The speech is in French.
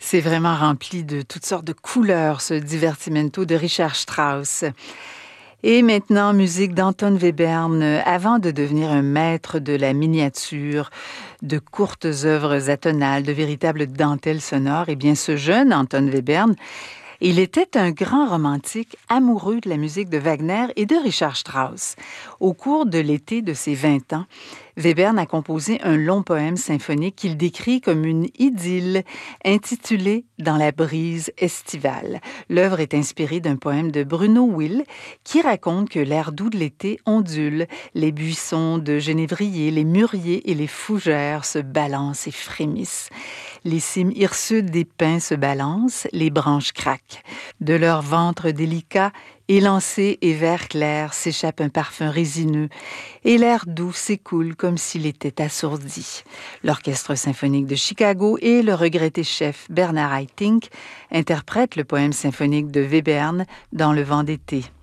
C'est vraiment rempli de toutes sortes de couleurs, ce divertimento de Richard Strauss. Et maintenant, musique d'Anton Webern. Avant de devenir un maître de la miniature, de courtes œuvres atonales, de véritables dentelles sonores, eh bien, ce jeune Anton Webern, il était un grand romantique amoureux de la musique de Wagner et de Richard Strauss. Au cours de l'été de ses 20 ans, Webern a composé un long poème symphonique qu'il décrit comme une idylle intitulée « Dans la brise estivale ». L'œuvre est inspirée d'un poème de Bruno Will qui raconte que l'air doux de l'été ondule, les buissons de genévrier, les mûriers et les fougères se balancent et frémissent. Les cimes hirsutes des pins se balancent, les branches craquent. De leur ventre délicat, élancé et vert clair, s'échappe un parfum résineux, et l'air doux s'écoule comme s'il était assourdi. L'Orchestre symphonique de Chicago et le regretté chef Bernard Haitink interprètent le poème symphonique de Webern dans Le vent d'été.